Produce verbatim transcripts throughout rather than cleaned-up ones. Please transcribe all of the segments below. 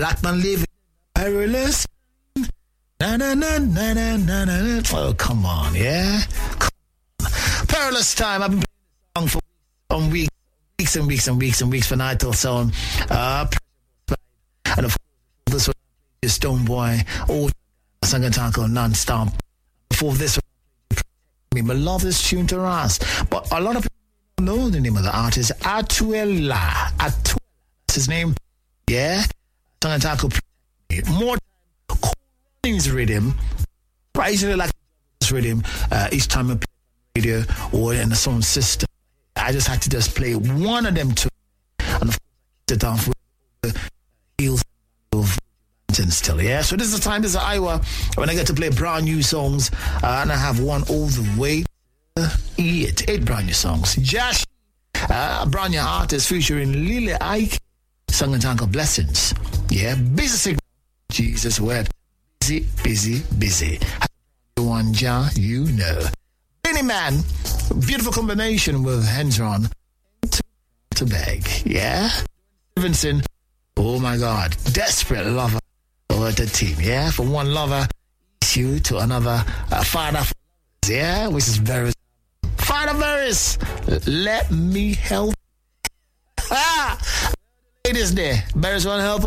Black man living perilous. Na na na na na na na. Oh, come on, yeah. Come on. Perilous time. I've been playing this song for on weeks, weeks and weeks and weeks and weeks for night till so. Uh, and of course, this one is Stone Boy. Oh, song and tackle non-stop. Before this one, I love this tune to us. But a lot of people don't know the name of the artist. Atuela. Atuela. That's his name. Yeah. Song and tackle. More cool runnings rhythm. I usually like this rhythm uh, each time I play radio or in the sound system. I just had to just play one of them two. And of course, I kicked it off with the heels of and still, yeah. So this is the time, this is Iowa, when I get to play brand new songs, uh, and I have one all the way to eight, eight brand new songs. Josh, uh, a brand new artist featuring Lily Ike, song and title Blessings. Yeah, busy signal. Jesus wept. Busy, busy, busy. One ja, you know. Benny Man, beautiful combination with Hendron to, to beg. Yeah, Stevenson. Oh my God, desperate lover. Over the team, yeah, from one lover issue to another uh, father, yeah, which is very Father Varys. Let me help. Ah, ladies there, Varys want help.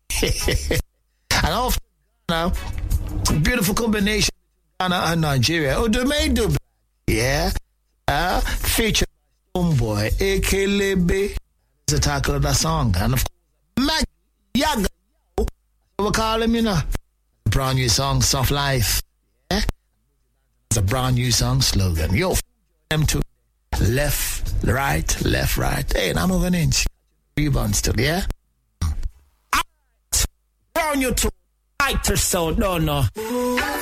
And off now, beautiful combination Ghana and Nigeria. Oh, do may do, yeah, uh, featured by Stonebwoy, Ekelebe. Is the title of that song, and of course, Mag Yaga. We call him, you know, brand new song, Soft Life. Yeah, it's a brand new song slogan. Yo, them two, left, right, left, right. Hey, and I'm over an inch. Rebound still, yeah. Brand new two, lighter sound, no, no.